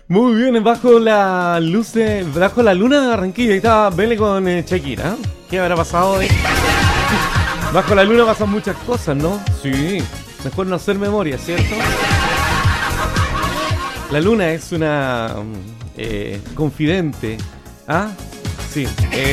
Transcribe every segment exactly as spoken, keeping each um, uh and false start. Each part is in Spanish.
Muy bien, bajo la luz de, bajo la luna de Barranquilla. Ahí estaba Bele con eh, Shakira. ¿Qué habrá pasado hoy? Bajo la luna pasan muchas cosas, ¿no? Sí, mejor no hacer memoria, ¿cierto? La luna es una eh, confidente. ¿Ah? Sí. Eh,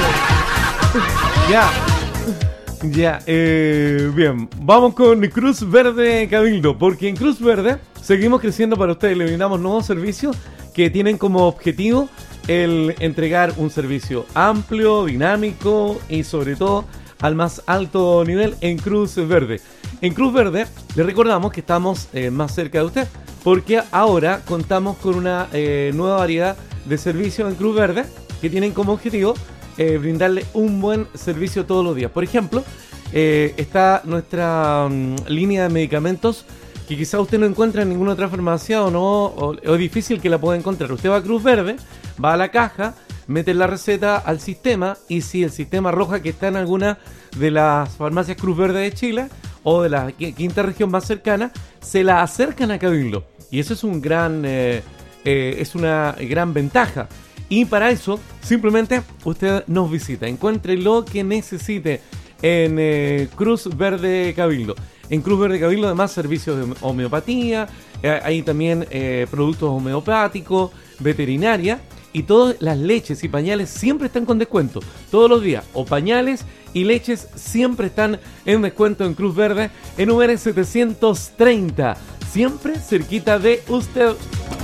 ya. Ya, eh, bien, vamos con Cruz Verde Cabildo, porque en Cruz Verde seguimos creciendo para ustedes. Le brindamos nuevos servicios que tienen como objetivo el entregar un servicio amplio, dinámico y sobre todo al más alto nivel en Cruz Verde. En Cruz Verde le recordamos que estamos eh, más cerca de usted, porque ahora contamos con una eh, nueva variedad de servicios en Cruz Verde que tienen como objetivo Eh, brindarle un buen servicio todos los días. Por ejemplo, eh, está nuestra um, línea de medicamentos que quizá usted no encuentra en ninguna otra farmacia o no, o, o es difícil que la pueda encontrar. Usted va a Cruz Verde, va a la caja, mete la receta al sistema y si el sistema arroja que está en alguna de las farmacias Cruz Verde de Chile o de la quinta región más cercana, se la acercan a Cabildo. Y eso es un gran, eh, eh, es una gran ventaja. Y para eso, simplemente usted nos visita, encuentre lo que necesite en eh, Cruz Verde Cabildo. En Cruz Verde Cabildo además servicios de homeopatía, eh, hay también eh, productos homeopáticos, veterinaria y todas las leches y pañales siempre están con descuento, todos los días, o pañales y leches siempre están en descuento en Cruz Verde en U R setecientos treinta, siempre cerquita de usted.